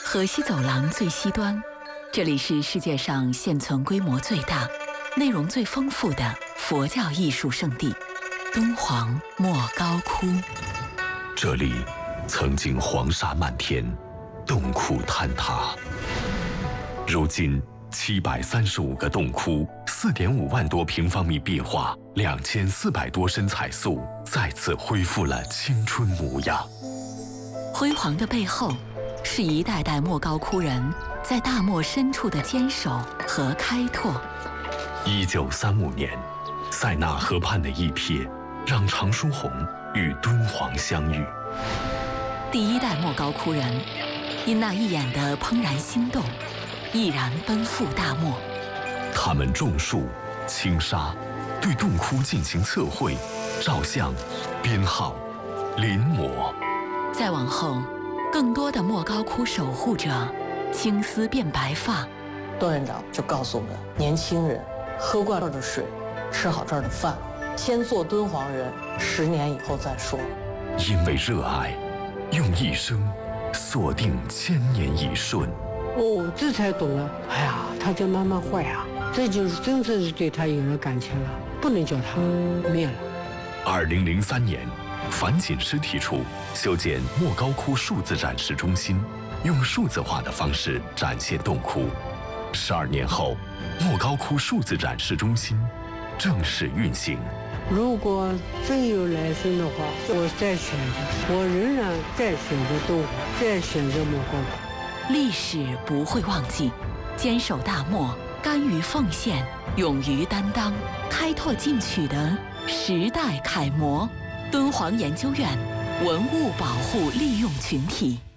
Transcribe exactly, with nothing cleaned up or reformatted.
河西走廊最西端，这里是世界上现存规模最大、内容最丰富的佛教艺术圣地——敦煌莫高窟。 这里曾经黄沙漫天，洞窟坍塌。如今，七百三十五个洞窟，四点五万多平方米壁画，两千四百多身彩塑，再次恢复了青春模样。 辉煌的背后，是一代代莫高窟人在大漠深处的坚守和开拓。 一九三五年，塞纳河畔的一瞥，让常书鸿与敦煌相遇。 第一代莫高窟人，因那一眼的怦然心动，毅然奔赴大漠。 他们种树、清沙，对洞窟进行测绘、照相、编号、临摹。 再往后，更多的莫高窟守护者，青丝变白发。 段院长就告诉我们，年轻人喝惯这儿的水，吃好这儿的饭，先做敦煌人，十年以后再说。 因为热爱，用一生锁定千年一瞬。 哦，这才懂了。哎呀，他叫妈妈坏啊，这就是真正是对他有了感情了，不能叫他灭了。 二零零三年，樊锦诗提出修建莫高窟数字展示中心，用数字化的方式展现洞窟。十二年后，莫高窟数字展示中心正式运行。 如果真有来生的话，我再选择，我仍然再选择敦煌，再选择莫高窟。 历史不会忘记，坚守大漠，甘于奉献，勇于担当，开拓进取的时代楷模。敦煌研究院文物保护利用群体。